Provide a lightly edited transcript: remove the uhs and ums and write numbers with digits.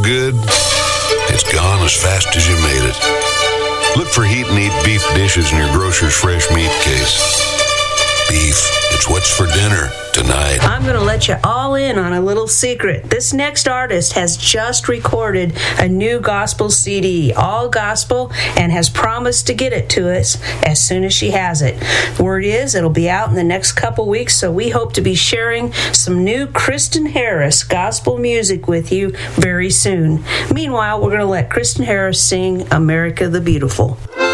good, it's gone as fast as you made it. Look for Heat and Eat beef dishes in your grocer's fresh meat case. Beef, it's what's for dinner tonight. I'm going to let you all in on a little secret. This next artist has just recorded a new gospel CD, all gospel, and has promised to get it to us as soon as she has it. Word is it'll be out in the next couple weeks, so we hope to be sharing some new Kristen Harris gospel music with you very soon. Meanwhile, we're going to let Kristen Harris sing America the Beautiful.